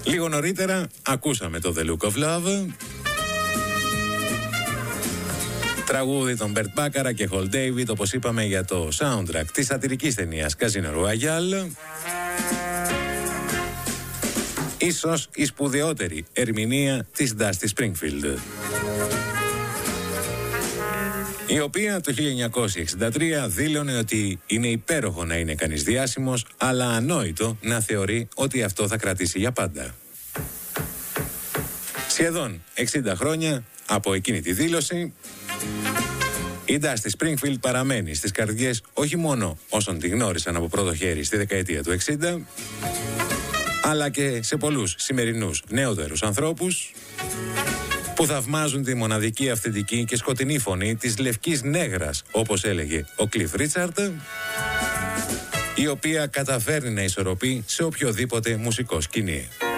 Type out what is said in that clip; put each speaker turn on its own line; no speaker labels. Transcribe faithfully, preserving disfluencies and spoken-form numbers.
Λίγο νωρίτερα ακούσαμε το The Look of Love, τραγούδι των Bert Bacharach και Hal David, όπως είπαμε, για το soundtrack της σατιρικής ταινίας Casino Royale. Ίσως η σπουδαιότερη ερμηνεία της Dusty Springfield, η οποία το χίλια εννιακόσια εξήντα τρία δήλωνε ότι είναι υπέροχο να είναι κανείς διάσημος, αλλά ανόητο να θεωρεί ότι αυτό θα κρατήσει για πάντα. Σχεδόν εξήντα χρόνια από εκείνη τη δήλωση, η Dusty Springfield παραμένει στις καρδιές όχι μόνο όσων τη γνώρισαν από πρώτο χέρι στη δεκαετία του εξήντα, αλλά και σε πολλούς σημερινούς νεότερους ανθρώπους που θαυμάζουν τη μοναδική, αυθεντική και σκοτεινή φωνή της λευκής νέγρας, όπως έλεγε ο Κλιφ Ρίτσαρντ, η οποία καταφέρνει να ισορροπεί σε οποιοδήποτε μουσικό σκηνή.